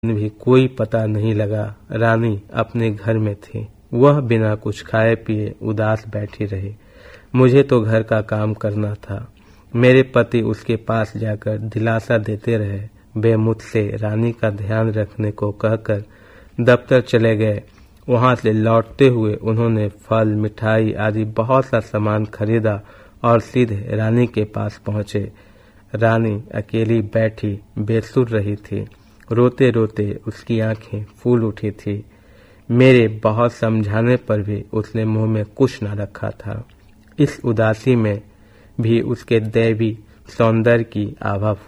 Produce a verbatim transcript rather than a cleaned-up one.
भी कोई पता नहीं लगा। रानी अपने घर में थी। वह बिना कुछ खाए पिए उदास बैठी रही। मुझे तो घर का काम करना था। मेरे पति उसके पास जाकर दिलासा देते रहे। वे मुझसे रानी का ध्यान रखने को कहकर दफ्तर चले गए। वहां से लौटते हुए उन्होंने फल, मिठाई आदि बहुत सा सामान खरीदा और सीधे रानी के पास पहुंचे। रानी अकेली बैठी बेसुर रही थी। रोते रोते उसकी आंखें फूल उठी थी। मेरे बहुत समझाने पर भी उसने मुंह में कुछ न रखा था। इस उदासी में भी उसके दैवी सौंदर्य की आभा